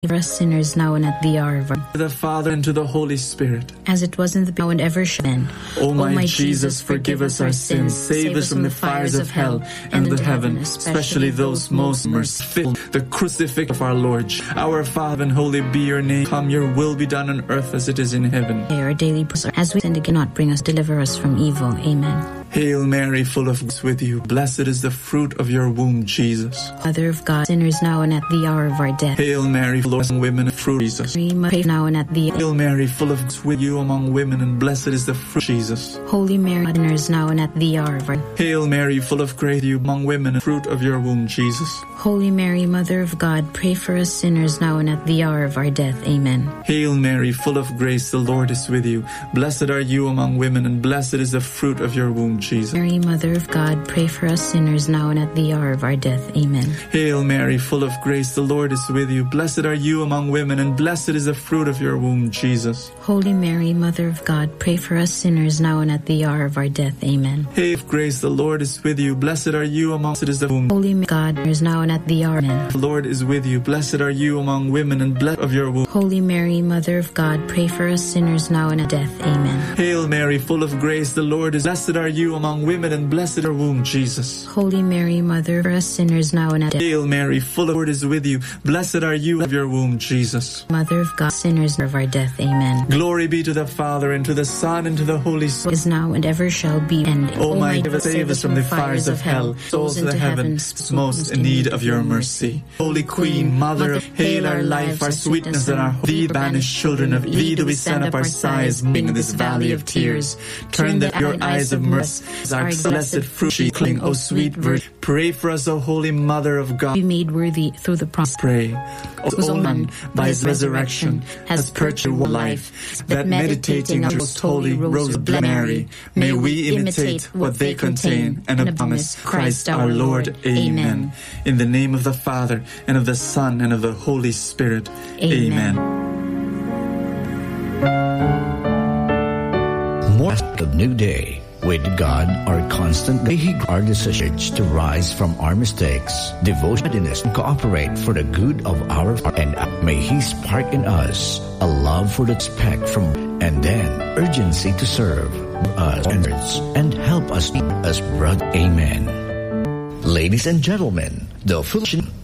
For us sinners now and at the hour of our To the Father and to the Holy Spirit. as it was in the now and ever shall be. O my Jesus, forgive us our sins, save us from the fires of hell, and the heaven, especially those most merciful. The crucifixion of our Lord. Our Father and holy be your name. Come, your will be done on earth as it is in heaven. Our daily bread, as we sin again, not bring us, deliver us from evil. Amen. Hail Mary, full of grace with you. Blessed is the fruit of your womb, Jesus. Mother of God, sinners now and at the hour of our death. Hail Mary, full of women, fruit, Jesus. Pray now and at the Hail Mary, full of grace with you among women, and blessed is the fruit, Jesus. Holy Mary, sinners now and at the hour of our Hail Mary, full of grace, you among women, and fruit of your womb, Jesus. Holy Mary, Mother of God, pray for us sinners now and at the hour of our death. Amen. Hail Mary, full of grace, the Lord is with you. Blessed are you among women, and blessed is the fruit of your womb, Jesus. Mary, Mother of God, pray for us sinners now and at the hour of our death. Amen. Hail Mary, full of grace, the Lord is with you. Blessed are you among women, and blessed is the fruit of your womb, Jesus. Holy Mary, Mother of God, pray for us sinners now and at the hour of our death. Amen. Hail of grace, the Lord is with you. Blessed are you among blessed is the womb. Holy Mary, God, sinners now and at the hour. Amen. The Lord is with you. Blessed are you among women, and blessed of your womb. Holy Mary, Mother of God, pray for us sinners now and at death. Amen. Hail Mary, full of grace, the Lord is blessed are you among women, and blessed is your womb, Jesus. Holy Mary, Mother of us sinners now and at death. Hail Mary, full of the Lord is with you. Blessed are you of your womb, Jesus. Mother of God, sinners of our death. Amen. Glory be to the Father, and to the Son, and to the Holy Spirit. Is now and ever shall be. And O my God, save us from the fires of hell, souls in the heavens, most in need of your mercy. Holy Queen, Mother of, hail our life, our sweetness, and our hope. Thee, the banished children of Eve, do we send up our sighs, mourning in this valley of tears. Turn then your eyes of mercy, as our blessed fruit she cling, O sweet Virgin. Pray for us, O Holy Mother of God. Be made worthy through the promise. Pray, O man, by his resurrection, has purchased your life, that meditating on most holy rose of Mary, may we imitate what they contain, and promise Christ our Lord. Amen. In the name of the Father, and of the Son, and of the Holy Spirit. Amen. More of New Day. With God, our constant our decisions to rise from our mistakes, devotedness, and cooperate for the good of our and may He spark in us a love for the respect from and then urgency to serve us and help us as brother. Amen. Ladies and gentlemen, the affiliation